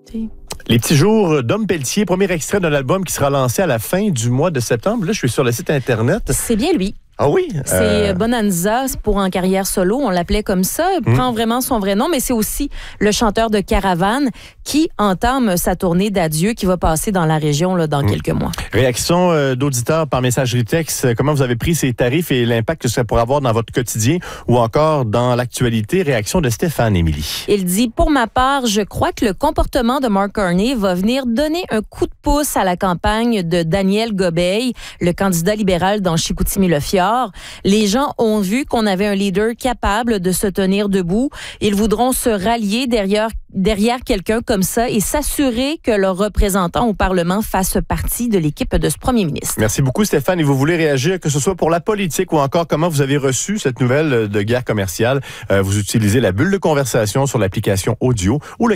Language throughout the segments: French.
Les petits jours d'Homme Pelletier, premier extrait d'un album qui sera lancé à la fin du mois de septembre. Là, je suis sur le site Internet. C'est bien lui. Ah oui? C'est Bonanza, c'est pour en carrière solo, on l'appelait comme ça. Il prend vraiment son vrai nom, mais c'est aussi le chanteur de Caravane qui entame sa tournée d'adieu qui va passer dans la région là, dans quelques mois. Réaction d'auditeurs par messagerie texte. Comment vous avez pris ces tarifs et l'impact que ça pourrait avoir dans votre quotidien ou encore dans l'actualité? Réaction de Stéphane, Émilie. Il dit, pour ma part, je crois que le comportement de Mark Carney va venir donner un coup de pouce à la campagne de Daniel Gobeil, le candidat libéral dans Chicoutimi-Le-Fjord. Les gens ont vu qu'on avait un leader capable de se tenir debout. Ils voudront se rallier derrière quelqu'un comme ça et s'assurer que leurs représentants au Parlement fassent partie de l'équipe de ce premier ministre. Merci beaucoup, Stéphane. Et vous voulez réagir, que ce soit pour la politique ou encore comment vous avez reçu cette nouvelle de guerre commerciale. Vous utilisez la bulle de conversation sur l'application audio ou le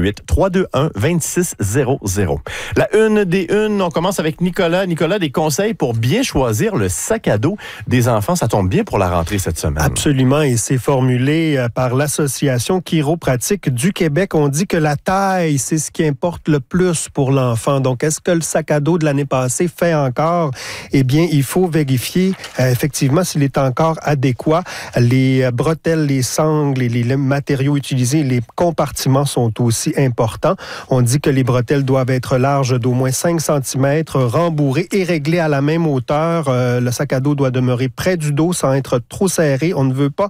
418-321-2600. La une des unes, on commence avec Nicolas. Nicolas, des conseils pour bien choisir le sac à dos des enfants. Ça tombe bien pour la rentrée cette semaine. Absolument, et c'est formulé par l'Association chiropratique du Québec. On dit que la taille, c'est ce qui importe le plus pour l'enfant. Donc, est-ce que le sac à dos de l'année passée fait encore? Eh bien, il faut vérifier effectivement s'il est encore adéquat. Les bretelles, les sangles, les matériaux utilisés, les compartiments sont aussi importants. On dit que les bretelles doivent être larges d'au moins 5 cm, rembourrées et réglées à la même hauteur. Le sac à dos doit demeurer près du dos sans être trop serré. On ne veut pas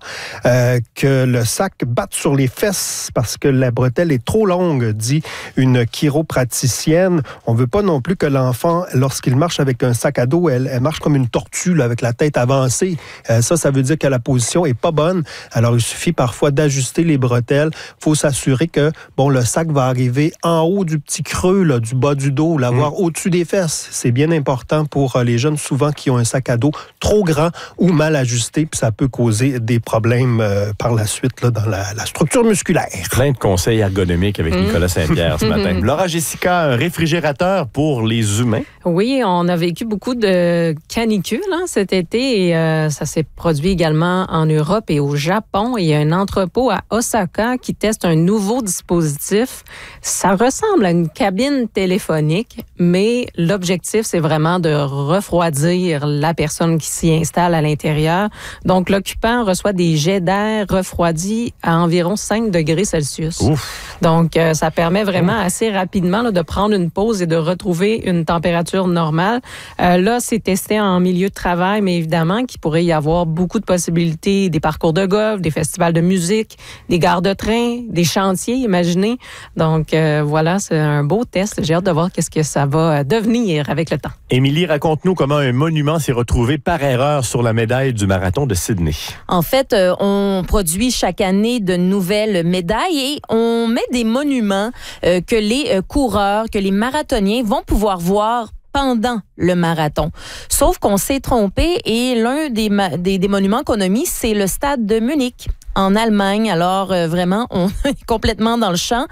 que le sac batte sur les fesses parce que la bretelle est trop longue, dit une chiropraticienne. On ne veut pas non plus que l'enfant, lorsqu'il marche avec un sac à dos, elle marche comme une tortue là, avec la tête avancée. Ça veut dire que la position est pas bonne. Alors, il suffit parfois d'ajuster les bretelles. Il faut s'assurer que le sac va arriver en haut du petit creux, là, du bas du dos, l'avoir au-dessus des fesses. C'est bien important pour les jeunes souvent qui ont un sac à dos trop grand ou mal ajusté, puis ça peut causer des problèmes par la suite là, dans la structure musculaire. Plein de conseils ergonomiques avec Nicolas Saint-Pierre ce matin. Laura Jessica, un réfrigérateur pour les humains? Oui, on a vécu beaucoup de canicules cet été et ça s'est produit également en Europe et au Japon. Il y a un entrepôt à Osaka qui teste un nouveau dispositif. Ça ressemble à une cabine téléphonique, mais l'objectif, c'est vraiment de refroidir la personne qui s'y installe à l'intérieur. Donc, l'occupant reçoit des jets d'air refroidis à environ 5 degrés Celsius. Ouf. Donc, ça permet vraiment assez rapidement là, de prendre une pause et de retrouver une température normale. Là, c'est testé en milieu de travail, mais évidemment qu'il pourrait y avoir beaucoup de possibilités, des parcours de golf, des festivals de musique, des gares de train, des chantiers, imaginez. Donc, voilà, c'est un beau test. J'ai hâte de voir qu'est-ce que ça va devenir avec le temps. Émilie, raconte-nous comment un monument s'est retrouvé par erreur sur la médaille du marathon de Sydney. En fait, on produit chaque année de nouvelles médailles et on met des monuments que les coureurs, que les marathoniens vont pouvoir voir pendant le marathon. Sauf qu'on s'est trompé et l'un des monuments qu'on a mis, c'est le stade de Munich, en Allemagne. Alors, vraiment, on est complètement dans le champ.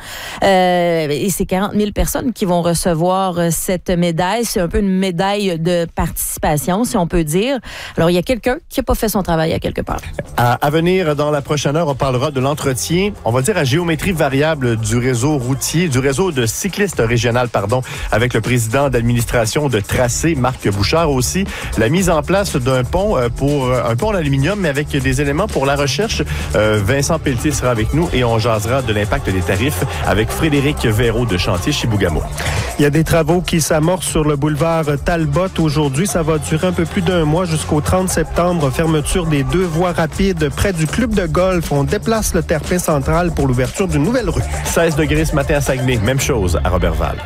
Et c'est 40 000 personnes qui vont recevoir cette médaille. C'est un peu une médaille de participation, si on peut dire. Alors, il y a quelqu'un qui n'a pas fait son travail à quelque part. À venir, dans la prochaine heure, on parlera de l'entretien, on va dire à géométrie variable du réseau routier, du réseau de cyclistes régional, avec le président d'administration de Tracé, Marc Bouchard aussi. La mise en place d'un pont un pont en aluminium, mais avec des éléments pour la recherche. Vincent Pelletier sera avec nous et on jasera de l'impact des tarifs avec Frédéric Véraud de Chantier Chibougamau. Il y a des travaux qui s'amorcent sur le boulevard Talbot aujourd'hui. Ça va durer un peu plus d'un mois jusqu'au 30 septembre. Fermeture des 2 voies rapides près du club de golf. On déplace le terre-plein central pour l'ouverture d'une nouvelle rue. 16 degrés ce matin à Saguenay. Même chose à Robertval.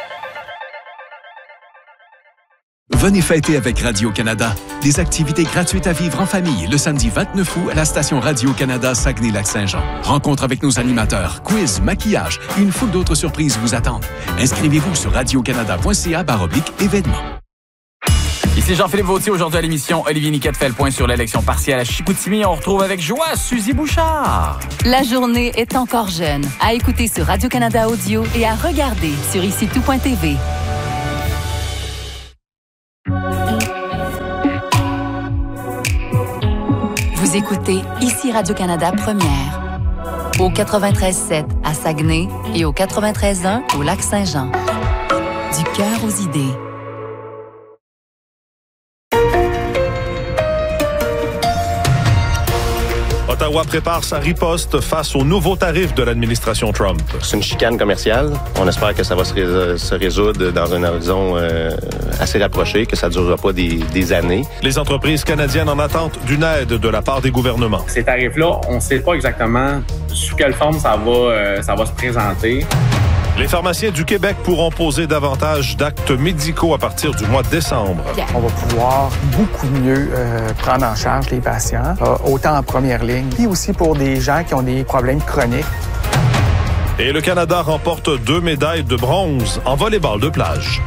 Venez fêter avec Radio-Canada. Des activités gratuites à vivre en famille le samedi 29 août à la station Radio-Canada Saguenay-Lac-Saint-Jean. Rencontre avec nos animateurs, quiz, maquillage, une foule d'autres surprises vous attendent. Inscrivez-vous sur radiocanada.ca/événements. Ici Jean-Philippe Vautier, aujourd'hui à l'émission. Olivier Niquette fait le point sur l'élection partielle à Chicoutimi. On retrouve avec joie Suzy Bouchard. La journée est encore jeune. À écouter sur Radio-Canada Audio et à regarder sur icitout.tv. Vous écoutez Ici Radio-Canada Première. au 93.7 à Saguenay et au 93.1 au Lac-Saint-Jean. Du cœur aux idées. Ottawa prépare sa riposte face aux nouveaux tarifs de l'administration Trump. C'est une chicane commerciale. On espère que ça va se résoudre dans un horizon assez rapproché, que ça ne durera pas des années. Les entreprises canadiennes en attente d'une aide de la part des gouvernements. Ces tarifs-là, on ne sait pas exactement sous quelle forme ça va se présenter. Les pharmaciens du Québec pourront poser davantage d'actes médicaux à partir du mois de décembre. On va pouvoir beaucoup mieux prendre en charge les patients, autant en première ligne, puis aussi pour des gens qui ont des problèmes chroniques. Et le Canada remporte 2 médailles de bronze en volleyball de plage.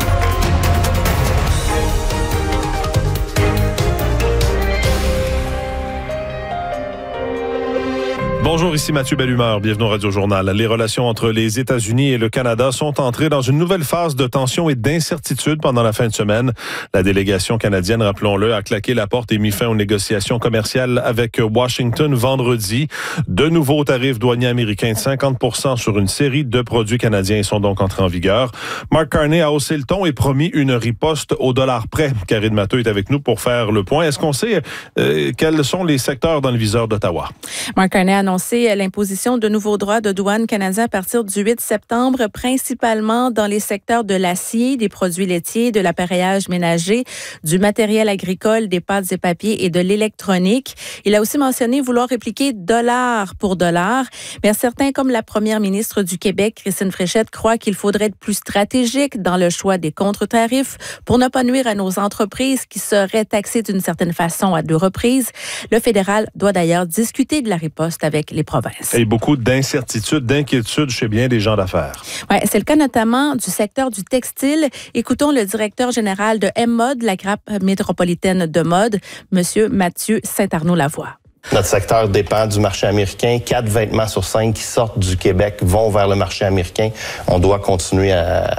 Bonjour, ici Mathieu Bellumeur. Bienvenue au Radio Journal. Les relations entre les États-Unis et le Canada sont entrées dans une nouvelle phase de tension et d'incertitude pendant la fin de semaine. La délégation canadienne, rappelons-le, a claqué la porte et mis fin aux négociations commerciales avec Washington vendredi. De nouveaux tarifs douaniers américains de 50% sur une série de produits canadiens sont donc entrés en vigueur. Mark Carney a haussé le ton et promis une riposte au dollar près. Karine Matteux est avec nous pour faire le point. Est-ce qu'on sait quels sont les secteurs dans le viseur d'Ottawa? Mark Carney a annoncé l'imposition de nouveaux droits de douane canadiens à partir du 8 septembre, principalement dans les secteurs de l'acier, des produits laitiers, de l'appareillage ménager, du matériel agricole, des pâtes et papiers et de l'électronique. Il a aussi mentionné vouloir répliquer dollar pour dollar, mais certains, comme la première ministre du Québec, Christine Fréchette, croient qu'il faudrait être plus stratégique dans le choix des contre-tarifs pour ne pas nuire à nos entreprises qui seraient taxées d'une certaine façon à 2 reprises. Le fédéral doit d'ailleurs discuter de la riposte avec les provinces. Et beaucoup d'incertitudes, d'inquiétudes chez bien des gens d'affaires. Oui, c'est le cas notamment du secteur du textile. Écoutons le directeur général de M-Mode, la grappe métropolitaine de mode, M. Mathieu Saint-Arnaud-Lavoie. Notre secteur dépend du marché américain. 4 vêtements sur 5 qui sortent du Québec vont vers le marché américain. On doit continuer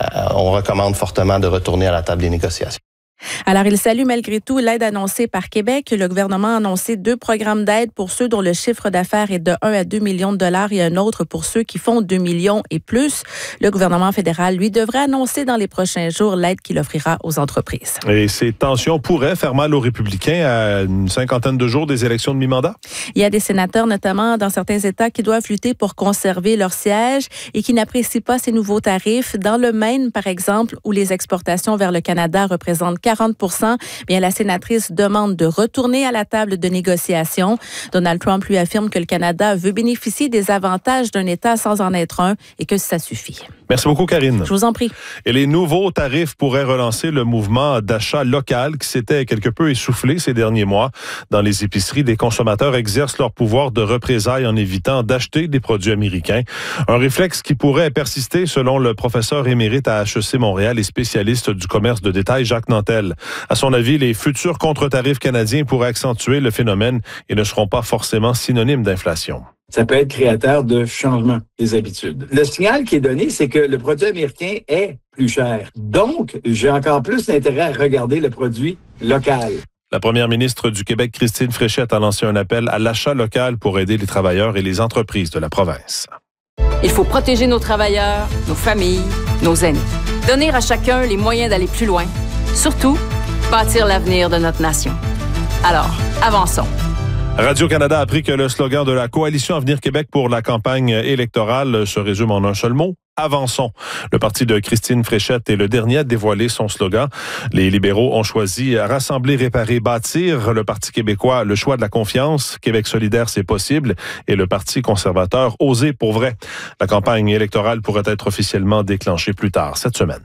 on recommande fortement de retourner à la table des négociations. Alors, il salue malgré tout l'aide annoncée par Québec. Le gouvernement a annoncé 2 programmes d'aide pour ceux dont le chiffre d'affaires est de 1 à 2 millions de dollars et un autre pour ceux qui font 2 millions et plus. Le gouvernement fédéral, lui, devrait annoncer dans les prochains jours l'aide qu'il offrira aux entreprises. Et ces tensions pourraient faire mal aux républicains à une 50aine de jours des élections de mi-mandat? Il y a des sénateurs, notamment dans certains États, qui doivent lutter pour conserver leur siège et qui n'apprécient pas ces nouveaux tarifs. Dans le Maine, par exemple, où les exportations vers le Canada représentent 40%, bien la sénatrice demande de retourner à la table de négociation. Donald Trump lui affirme que le Canada veut bénéficier des avantages d'un État sans en être un et que ça suffit. Merci beaucoup, Karine. Je vous en prie. Et les nouveaux tarifs pourraient relancer le mouvement d'achat local qui s'était quelque peu essoufflé ces derniers mois. Dans les épiceries, des consommateurs exercent leur pouvoir de représailles en évitant d'acheter des produits américains. Un réflexe qui pourrait persister selon le professeur émérite à HEC Montréal et spécialiste du commerce de détail Jacques Nantel. À son avis, les futurs contre-tarifs canadiens pourraient accentuer le phénomène et ne seront pas forcément synonymes d'inflation. Ça peut être créateur de changement des habitudes. Le signal qui est donné, c'est que le produit américain est plus cher. Donc, j'ai encore plus d'intérêt à regarder le produit local. La première ministre du Québec, Christine Fréchette, a lancé un appel à l'achat local pour aider les travailleurs et les entreprises de la province. Il faut protéger nos travailleurs, nos familles, nos aînés. Donner à chacun les moyens d'aller plus loin. Surtout, bâtir l'avenir de notre nation. Alors, avançons. Radio-Canada a appris que le slogan de la Coalition Avenir Québec pour la campagne électorale se résume en un seul mot. Avançons. Le parti de Christine Fréchette est le dernier à dévoiler son slogan. Les libéraux ont choisi rassembler, réparer, bâtir. Le Parti québécois, le choix de la confiance. Québec solidaire, c'est possible. Et le Parti conservateur, oser pour vrai. La campagne électorale pourrait être officiellement déclenchée plus tard cette semaine.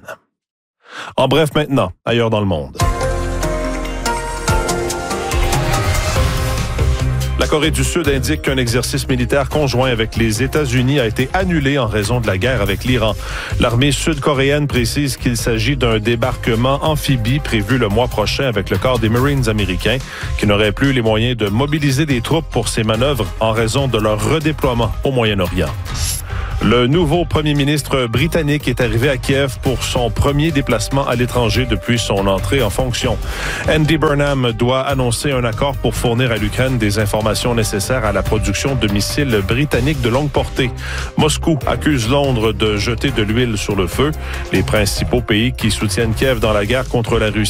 En bref, maintenant, ailleurs dans le monde. La Corée du Sud indique qu'un exercice militaire conjoint avec les États-Unis a été annulé en raison de la guerre avec l'Iran. L'armée sud-coréenne précise qu'il s'agit d'un débarquement amphibie prévu le mois prochain avec le corps des Marines américains qui n'auraient plus les moyens de mobiliser des troupes pour ces manœuvres en raison de leur redéploiement au Moyen-Orient. Le nouveau premier ministre britannique est arrivé à Kiev pour son premier déplacement à l'étranger depuis son entrée en fonction. Andy Burnham doit annoncer un accord pour fournir à l'Ukraine des informations nécessaires à la production de missiles britanniques de longue portée. Moscou accuse Londres de jeter de l'huile sur le feu. Les principaux pays qui soutiennent Kiev dans la guerre contre la Russie